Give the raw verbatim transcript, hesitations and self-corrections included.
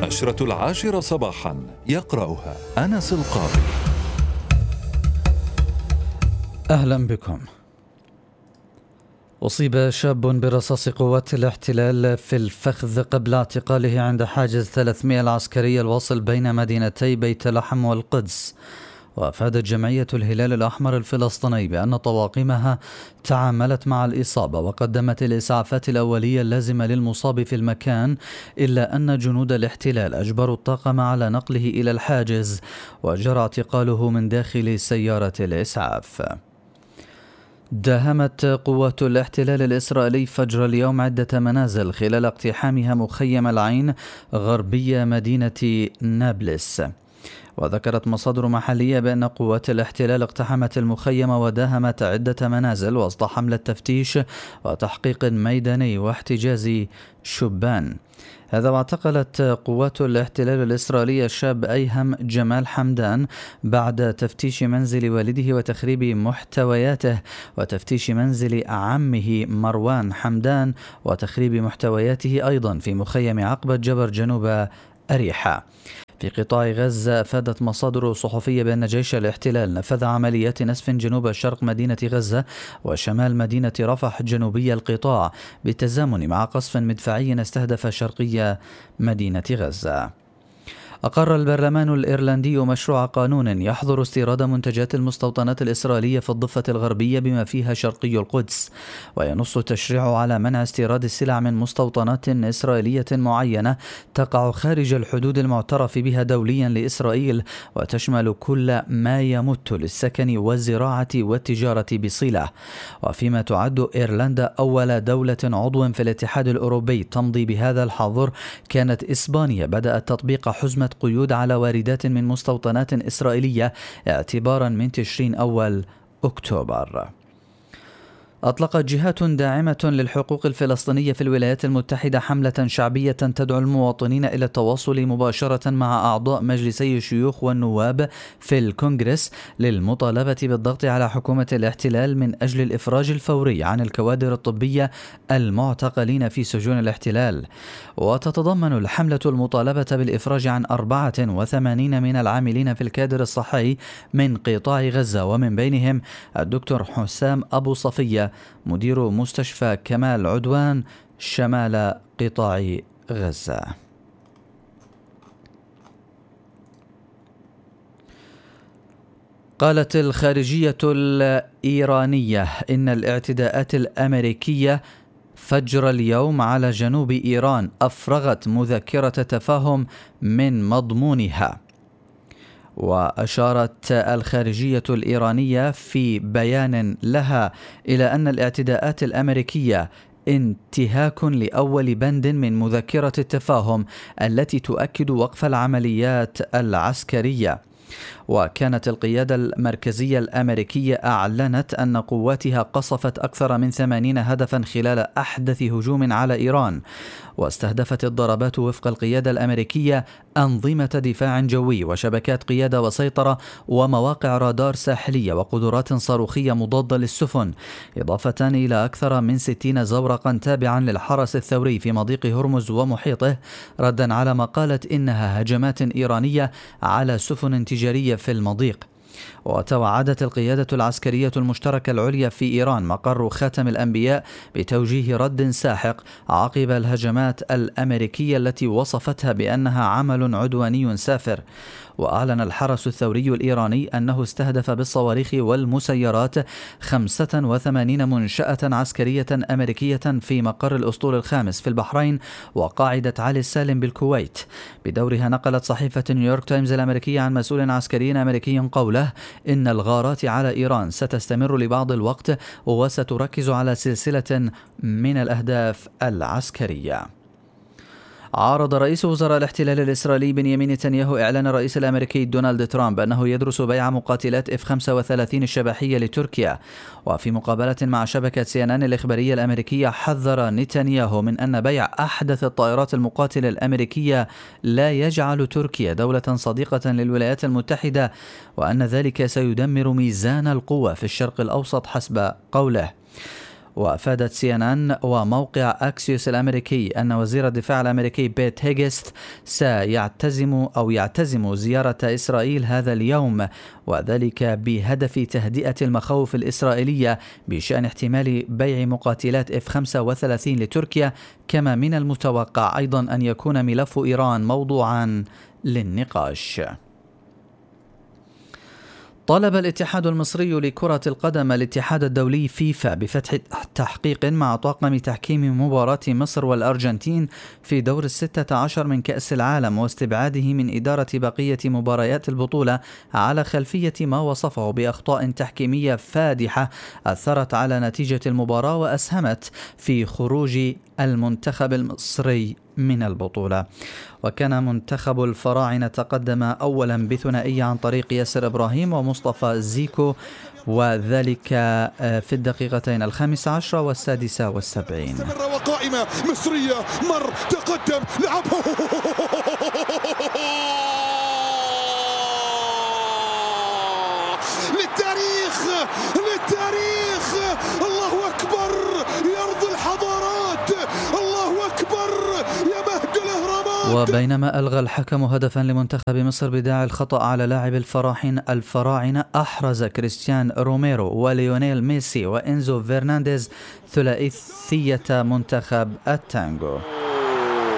النشرة العاشرة صباحا، يقرأها أنس القاضي. أهلا بكم. أصيب شاب برصاص قوات الاحتلال في الفخذ قبل اعتقاله عند حاجز ثلاثمئة العسكري الواصل بين مدينتي بيت لحم والقدس. وأفادت جمعية الهلال الأحمر الفلسطيني بأن طواقمها تعاملت مع الإصابة وقدمت الإسعافات الأولية اللازمة للمصاب في المكان، إلا أن جنود الاحتلال أجبروا الطاقم على نقله إلى الحاجز وجرى اعتقاله من داخل سيارة الإسعاف. داهمت قوات الاحتلال الإسرائيلي فجر اليوم عدة منازل خلال اقتحامها مخيم العين غربية مدينة نابلس. وذكرت مصادر محلية بأن قوات الاحتلال اقتحمت المخيم وداهمت عدة منازل وسط حملة تفتيش وتحقيق ميداني واحتجاز شبان. هذا واعتقلت قوات الاحتلال الإسرائيلي الشاب أيهم جمال حمدان بعد تفتيش منزل والده وتخريب محتوياته، وتفتيش منزل عمه مروان حمدان وتخريب محتوياته أيضا في مخيم عقبة جبر جنوب أريحة. في قطاع غزة أفادت مصادر صحفية بأن جيش الاحتلال نفذ عمليات نسف جنوب شرق مدينة غزة وشمال مدينة رفح جنوبي القطاع بالتزامن مع قصف مدفعي استهدف شرقية مدينة غزة. أقر البرلمان الإيرلندي مشروع قانون يحظر استيراد منتجات المستوطنات الإسرائيلية في الضفة الغربية بما فيها شرقي القدس، وينص التشريع على منع استيراد السلع من مستوطنات إسرائيلية معينة تقع خارج الحدود المعترف بها دوليا لإسرائيل، وتشمل كل ما يمت للسكن والزراعة والتجارة بصلة. وفيما تعد إيرلندا أول دولة عضو في الاتحاد الأوروبي تمضي بهذا الحظر، كانت إسبانيا بدأت تطبيق حزمة قيود على واردات من مستوطنات إسرائيلية اعتبارا من تشرين أول أكتوبر. أطلقت جهات داعمة للحقوق الفلسطينية في الولايات المتحدة حملة شعبية تدعو المواطنين إلى التواصل مباشرة مع أعضاء مجلسي الشيوخ والنواب في الكونغرس للمطالبة بالضغط على حكومة الاحتلال من أجل الإفراج الفوري عن الكوادر الطبية المعتقلين في سجون الاحتلال. وتتضمن الحملة المطالبة بالإفراج عن أربعة وثمانين من العاملين في الكادر الصحي من قطاع غزة، ومن بينهم الدكتور حسام أبو صفية مدير مستشفى كمال عدوان شمال قطاع غزة. قالت الخارجية الإيرانية إن الاعتداءات الأمريكية فجر اليوم على جنوب إيران أفرغت مذكرة تفاهم من مضمونها. وأشارت الخارجية الإيرانية في بيان لها إلى أن الاعتداءات الأمريكية انتهاك لأول بند من مذكرة التفاهم التي تؤكد وقف العمليات العسكرية. وكانت القيادة المركزية الأمريكية أعلنت أن قواتها قصفت أكثر من ثمانين هدفا خلال أحدث هجوم على إيران، واستهدفت الضربات وفق القيادة الأمريكية أنظمة دفاع جوي وشبكات قيادة وسيطرة ومواقع رادار ساحلية وقدرات صاروخية مضادة للسفن، إضافة إلى أكثر من ستين زورقا تابعا للحرس الثوري في مضيق هرمز ومحيطه، ردا على ما قالت إنها هجمات إيرانية على سفن تجارية في المضيق. وتوعدت القيادة العسكرية المشتركة العليا في إيران مقر خاتم الأنبياء بتوجيه رد ساحق عقب الهجمات الأمريكية التي وصفتها بأنها عمل عدواني سافر. وأعلن الحرس الثوري الإيراني أنه استهدف بالصواريخ والمسيرات خمسة وثمانين منشأة عسكرية أمريكية في مقر الأسطول الخامس في البحرين وقاعدة علي السالم بالكويت. بدورها نقلت صحيفة نيويورك تايمز الأمريكية عن مسؤول عسكري أمريكي قوله إن الغارات على إيران ستستمر لبعض الوقت وستركز على سلسلة من الأهداف العسكرية. عارض رئيس وزراء الاحتلال الإسرائيلي بنيامين نتنياهو إعلان الرئيس الأمريكي دونالد ترامب أنه يدرس بيع مقاتلات إف خمسة وثلاثين الشبحية لتركيا. وفي مقابلة مع شبكة سي إن إن الإخبارية الأمريكية، حذر نتنياهو من أن بيع أحدث الطائرات المقاتلة الأمريكية لا يجعل تركيا دولة صديقة للولايات المتحدة، وأن ذلك سيدمر ميزان القوة في الشرق الأوسط حسب قوله. وأفادت سي إن إن وموقع أكسيوس الأمريكي أن وزير الدفاع الأمريكي بيت هيغست سيعتزم أو يعتزم زيارة إسرائيل هذا اليوم، وذلك بهدف تهدئة المخاوف الإسرائيلية بشأن احتمال بيع مقاتلات إف خمسة وثلاثين لتركيا، كما من المتوقع أيضا أن يكون ملف إيران موضوعا للنقاش. طالب الاتحاد المصري لكرة القدم الاتحاد الدولي فيفا بفتح تحقيق مع طاقم تحكيم مباراة مصر والأرجنتين في دور الستة عشر من كأس العالم، واستبعاده من إدارة بقية مباريات البطولة على خلفية ما وصفه بأخطاء تحكيمية فادحة أثرت على نتيجة المباراة وأسهمت في خروج المنتخب المصري من البطولة. وكان منتخب الفراعنة تقدم أولا بثنائية عن طريق ياسر إبراهيم ومصطفى زيكو، وذلك في الدقيقتين الخامسة عشرة والسادسة والسبعين. وقائمة مصرية مر تقدم لعبه للتاريخ للتاريخ الله أكبر يرضي الحضارات، الله أكبر يمهد الأهرامات. وبينما ألغى الحكم هدفا لمنتخب مصر بداعي الخطأ على لاعب الفراعنة الفراعنة أحرز كريستيان روميرو وليونيل ميسي وإنزو فرنانديز ثلاثية منتخب التانغو.